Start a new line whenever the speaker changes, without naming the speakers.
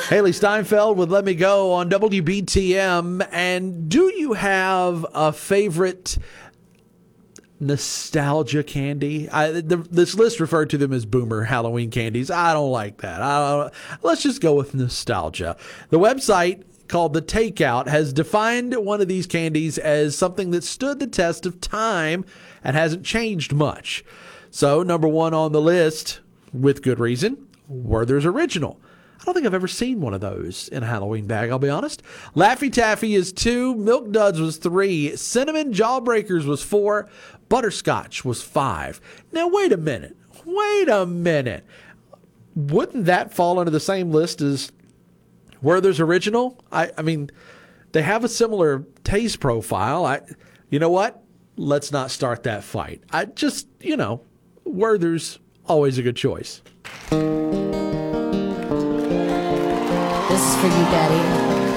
Haley Steinfeld with Let Me Go on WBTM. And do you have a favorite nostalgia candy? This list referred to them as boomer Halloween candies. I don't like that. Let's just go with nostalgia. The website called The Takeout has defined one of these candies as something that stood the test of time and hasn't changed much. So number one on the list, with good reason, Werther's Original. I don't think I've ever seen one of those in a Halloween bag, I'll be honest. Laffy Taffy is 2, Milk Duds was 3, Cinnamon Jawbreakers was 4, Butterscotch was 5. Now, wait a minute. Wouldn't that fall under the same list as Werther's Original? I mean, they have a similar taste profile. You know what? Let's not start that fight. Werther's always a good choice.
This is for you, Daddy.